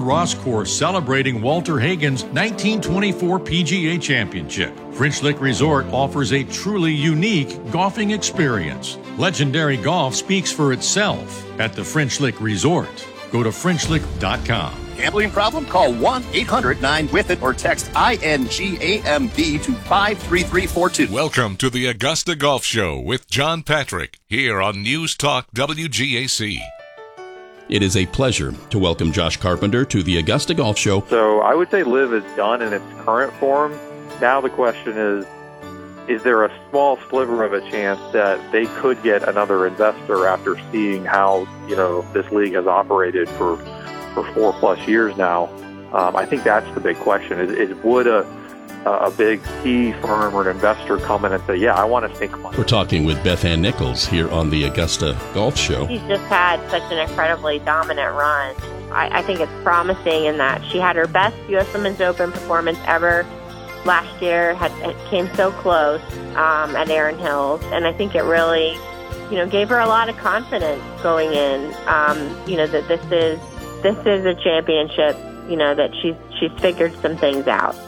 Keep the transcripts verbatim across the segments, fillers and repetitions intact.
Ross course celebrating Walter Hagen's nineteen twenty-four P G A Championship. French Lick Resort offers a truly unique golfing experience. Legendary golf speaks for itself at the French Lick Resort. Go to French Lick dot com. Gambling problem? Call one eight hundred nine with it or text I N G A M B to five three three four two. Welcome to the Augusta Golf Show with John Patrick here on News Talk W G A C. It is a pleasure to welcome Josh Carpenter to the Augusta Golf Show. So I would say Live is done in its current form. Now the question is, is there a small sliver of a chance that they could get another investor after seeing how, you know, this league has operated for for four plus years now? Um, I think that's the big question. Is, is would a a big P firm or an investor come in and say, yeah, I want to sink money? We're talking with Beth Ann Nichols here on the Augusta Golf Show. She's just had such an incredibly dominant run. I, I think it's promising in that she had her best U S Women's Open performance ever last year, had it came so close um, at Erin Hills, and I think it really, you know, gave her a lot of confidence going in. Um, you know that this is this is a championship. You know that she's she's figured some things out.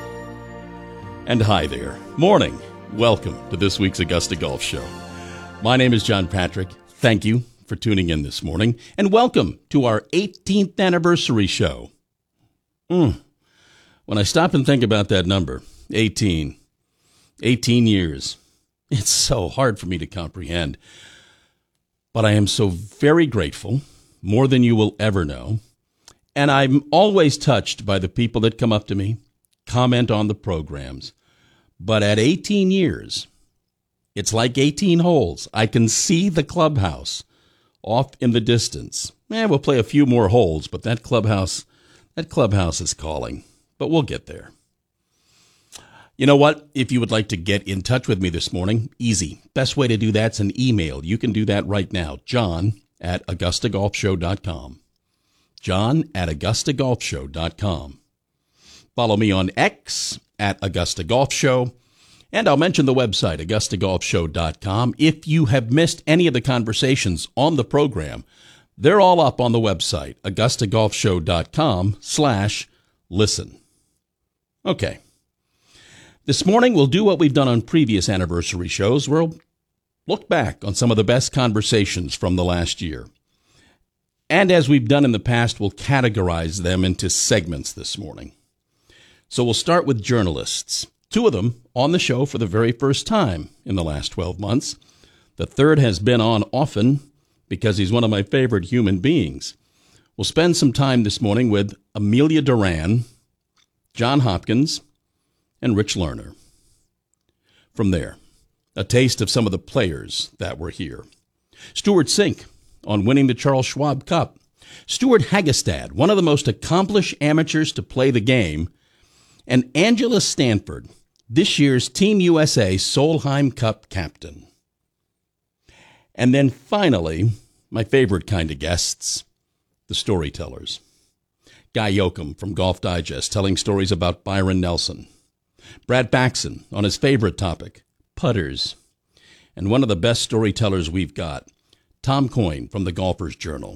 And hi there. Morning. Welcome to this week's Augusta Golf Show. My name is John Patrick. Thank you for tuning in this morning, and welcome to our eighteenth anniversary show. Mm. When I stop and think about that number, eighteen, eighteen years, it's so hard for me to comprehend. But I am so very grateful, more than you will ever know. And I'm always touched by the people that come up to me, comment on the programs. But at eighteen years, it's like eighteen holes. I can see the clubhouse off in the distance. Eh, we'll play a few more holes, but that clubhouse, that clubhouse is calling. But we'll get there. You know what? If you would like to get in touch with me this morning, easy. Best way to do that's an email. You can do that right now. John at Augusta Golf Show dot com. John at Augusta Golf Show dot com. Follow me on X at Augusta Golf Show. And I'll mention the website, Augusta Golf Show dot com. If you have missed any of the conversations on the program, they're all up on the website, Augusta Golf Show dot com slash listen. Okay. This morning, we'll do what we've done on previous anniversary shows. We'll look back on some of the best conversations from the last year. And as we've done in the past, we'll categorize them into segments this morning. So we'll start with journalists. Two of them on the show for the very first time in the last twelve months. The third has been on often because he's one of my favorite human beings. We'll spend some time this morning with Amelia Duran, John Hopkins, and Rich Lerner. From there, a taste of some of the players that were here. Stuart Sink on winning the Charles Schwab Cup. Stuart Hagestad, one of the most accomplished amateurs to play the game. And Angela Stanford, this year's Team U S A Solheim Cup captain. And then finally, my favorite kind of guests, the storytellers. Guy Yoakum from Golf Digest telling stories about Byron Nelson. Brad Baxson on his favorite topic, putters. And one of the best storytellers we've got, Tom Coyne from the Golfer's Journal.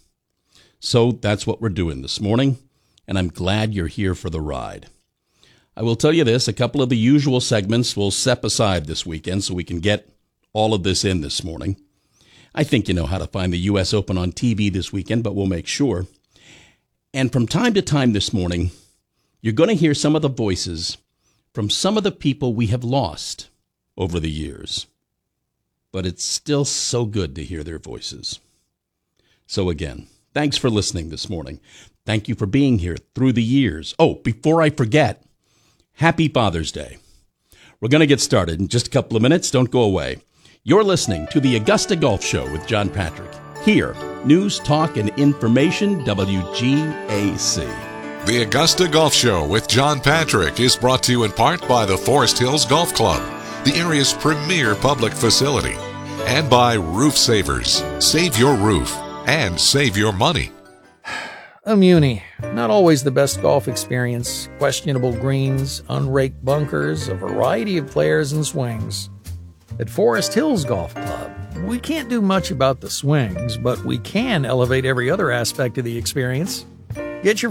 So that's what we're doing this morning, and I'm glad you're here for the ride. I will tell you this, a couple of the usual segments we'll set aside this weekend so we can get all of this in this morning. I think you know how to find the U S Open on T V this weekend, but we'll make sure. And from time to time this morning, you're going to hear some of the voices from some of the people we have lost over the years. But it's still so good to hear their voices. So again, thanks for listening this morning. Thank you for being here through the years. Oh, before I forget, happy Father's Day. We're going to get started in just a couple of minutes. Don't go away. You're listening to the Augusta Golf Show with John Patrick. Here, News, Talk, and Information, W G A C. The Augusta Golf Show with John Patrick is brought to you in part by the Forest Hills Golf Club, the area's premier public facility, and by Roof Savers. Save your roof and save your money. A Muni. Not always the best golf experience. Questionable greens, unraked bunkers, a variety of players and swings. At Forest Hills Golf Club, we can't do much about the swings, but we can elevate every other aspect of the experience. Get your